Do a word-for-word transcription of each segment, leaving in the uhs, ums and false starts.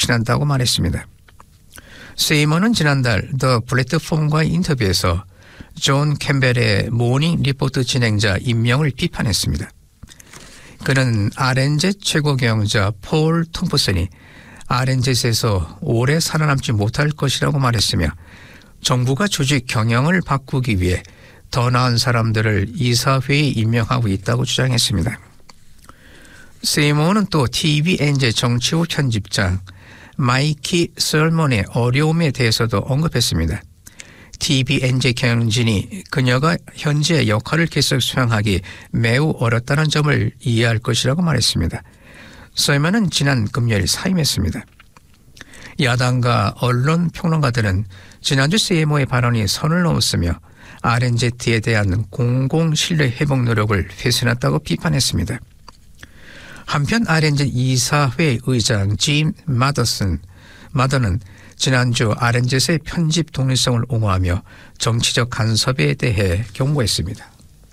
확신한다고 말했습니다. 세이먼은 지난달 더 플랫폼과의 인터뷰에서 존 캠벨의 모닝 리포트 진행자 임명을 비판했습니다. 그는 알엔젯 최고 경영자 폴 톰프슨이 알엔젯에서 오래 살아남지 못할 것이라고 말했으며 정부가 조직 경영을 바꾸기 위해 더 나은 사람들을 이사회에 임명하고 있다고 주장했습니다. 세이먼은 또 티비엔제 정치부 편집장 마이키 설먼의 어려움에 대해서도 언급했습니다. 티비엔제 경영진이 그녀가 현재 역할을 계속 수행하기 매우 어렵다는 점을 이해할 것이라고 말했습니다. 설먼은 지난 금요일 사임했습니다. 야당과 언론 평론가들은 지난주 세이먼의 발언이 선을 넘었으며 알엔제트에 대한 공공 신뢰 회복 노력을 훼손했다고 비판했습니다. 한편 알엔젯 이사회 의장 짐 마더슨, 마더는 지난주 알엔젯의 편집 독립성을 옹호하며 정치적 간섭에 대해 경고했습니다.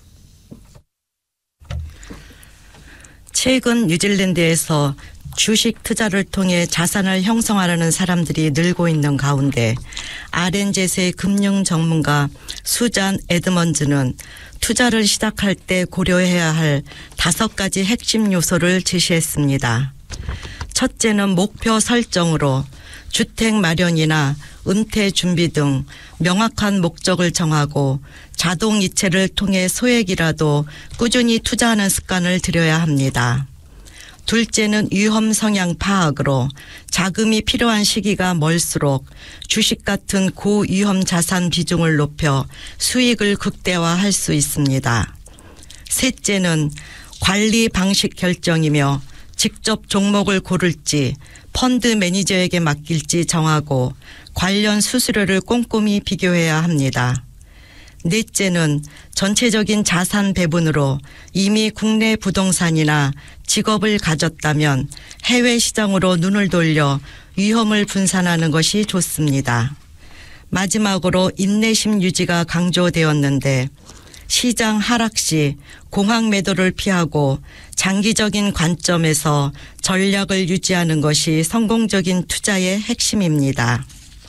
최근 뉴질랜드에서 주식 투자를 통해 자산을 형성하려는 사람들이 늘고 있는 가운데 알엔젯의 금융 전문가 수잔 에드먼즈는 투자를 시작할 때 고려해야 할 다섯 가지 핵심 요소를 제시했습니다. 첫째는 목표 설정으로 주택 마련이나 은퇴 준비 등 명확한 목적을 정하고 자동 이체를 통해 소액이라도 꾸준히 투자하는 습관을 들여야 합니다. 둘째는 위험 성향 파악으로 자금이 필요한 시기가 멀수록 주식 같은 고위험 자산 비중을 높여 수익을 극대화할 수 있습니다. 셋째는 관리 방식 결정이며 직접 종목을 고를지 펀드 매니저에게 맡길지 정하고 관련 수수료를 꼼꼼히 비교해야 합니다. 넷째는 전체적인 자산 배분으로 이미 국내 부동산이나 직업을 가졌다면 해외 시장으로 눈을 돌려 위험을 분산하는 것이 좋습니다. 마지막으로 인내심 유지가 강조되었는데 시장 하락 시 공황 매도를 피하고 장기적인 관점에서 전략을 유지하는 것이 성공적인 투자의 핵심입니다.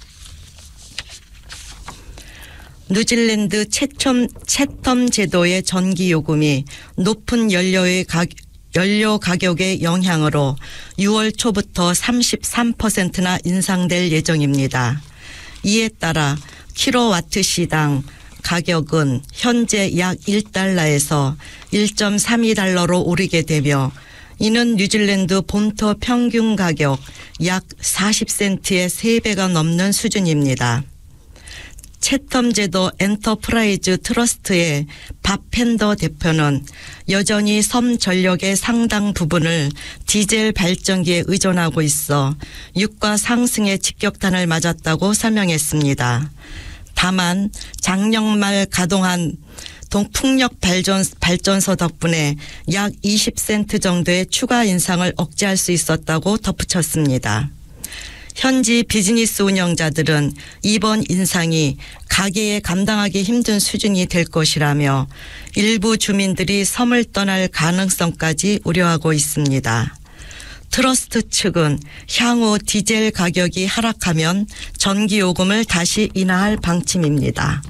뉴질랜드 채텀, 채텀 제도의 전기 요금이 높은 연료의 가, 연료 가격의 영향으로 유월 초부터 삼십삼 퍼센트나 인상될 예정입니다. 이에 따라 킬로와트 시당 가격은 현재 약 일 달러에서 일 점 삼이 달러로 오르게 되며 이는 뉴질랜드 본토 평균 가격 약 사십 센트의 세 배가 넘는 수준입니다. 채텀 제도 엔터프라이즈 트러스트의 밥 펜더 대표는 여전히 섬 전력의 상당 부분을 디젤 발전기에 의존하고 있어 유가 상승의 직격탄을 맞았다고 설명했습니다. 다만 작년 말 가동한 동풍력 발전, 발전소 덕분에 약 이십 센트 정도의 추가 인상을 억제할 수 있었다고 덧붙였습니다. 현지 비즈니스 운영자들은 이번 인상이 가계에 감당하기 힘든 수준이 될 것이라며 일부 주민들이 섬을 떠날 가능성까지 우려하고 있습니다. 트러스트 측은 향후 디젤 가격이 하락하면 전기요금을 다시 인하할 방침입니다.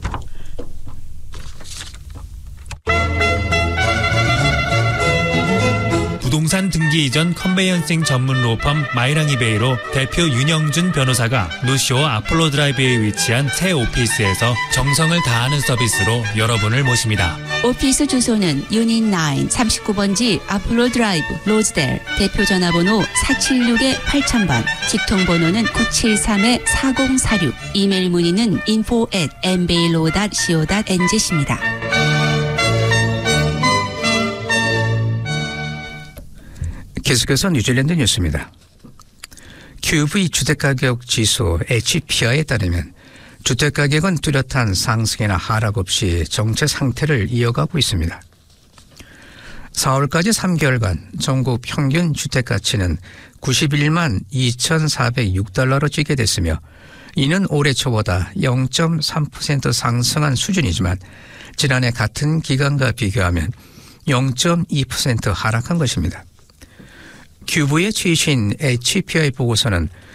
부동산 등기 이전 컨베이언싱 전문 로펌 마이랑이베이로 대표 윤영준 변호사가 노쇼 아폴로 드라이브에 위치한 새 오피스에서 정성을 다하는 서비스로 여러분을 모십니다. 오피스 주소는 유닛 나인 삼십구 번지 아폴로 드라이브 로즈델, 대표 전화번호 사칠육 팔천 번, 직통번호는 구칠삼 사공사육, 이메일 문의는 인포 앳 엠베일로 닷 씨오 닷 엔지씨입니다. 계속해서 뉴질랜드 뉴스입니다. 큐브이 주택가격 지수 에이치피아이에 따르면 주택가격은 뚜렷한 상승이나 하락 없이 정체 상태를 이어가고 있습니다. 사월까지 삼 개월간 전국 평균 주택가치는 구십일만 이천사백육 달러로 집계됐으며 이는 올해 초보다 영 점 삼 퍼센트 상승한 수준이지만 지난해 같은 기간과 비교하면 영 점 이 퍼센트 하락한 것입니다. 큐브이의 최신 에이치피아이 보고서는